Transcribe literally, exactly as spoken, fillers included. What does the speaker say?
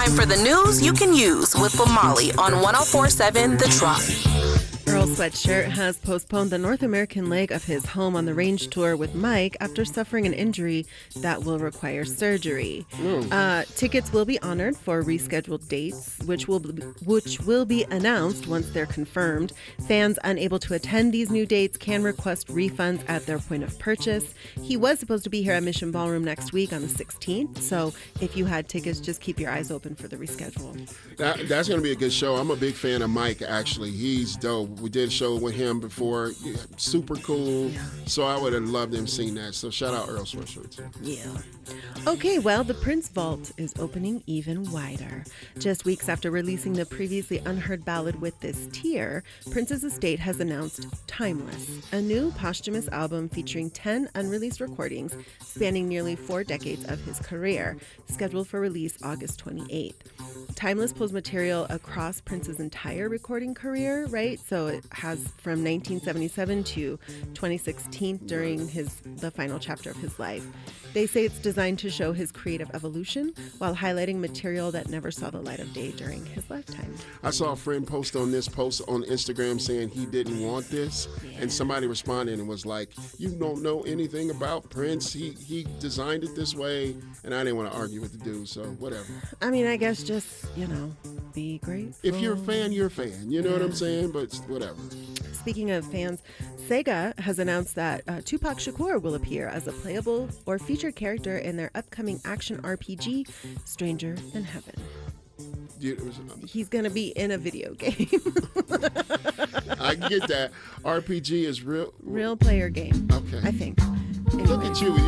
time for the news you can use with Bomali on one oh four point seven The Trop. Earl Sweatshirt has postponed the North American leg of his Home on the Range tour with Mike after suffering an injury that will require surgery. Mm. Uh, tickets will be honored for rescheduled dates, which will be, which will be announced once they're confirmed. Fans unable to attend these new dates can request refunds at their point of purchase. He was supposed to be here at Mission Ballroom next week on the sixteenth, so if you had tickets, just keep your eyes open for the reschedule. That, that's going to be a good show. I'm a big fan of Mike, actually. He's dope. We did a show with him before. Yeah, super cool. Yeah. So I would have loved him seeing that. So shout out Earl Sweatshirt. Yeah. Okay, well, the Prince Vault is opening even wider. Just weeks after releasing the previously unheard ballad With This Tear, Prince's estate has announced Timeless, a new posthumous album featuring ten unreleased recordings spanning nearly four decades of his career, scheduled for release August twenty-eighth. Timeless pulls material across Prince's entire recording career, right? So it has from nineteen seventy-seven to twenty sixteen during his the final chapter of his life. They say it's designed to show his creative evolution while highlighting material that never saw the light of day during his lifetime. I saw a friend post on this post on Instagram saying he didn't want this, yeah. and somebody responded and was like, "You don't know anything about Prince. He he designed it this way," and I didn't want to argue with the dude, so whatever. I mean, I guess just, you know, be grateful. If you're a fan, you're a fan. You know yeah. what I'm saying? But whatever. Speaking of fans, Sega has announced that uh, Tupac Shakur will appear as a playable or featured character in their upcoming action R P G, Stranger Than Heaven. He's going to be in a video game. I get that. R P G is real. Real player game. Okay. I think. Anyway. Look at you.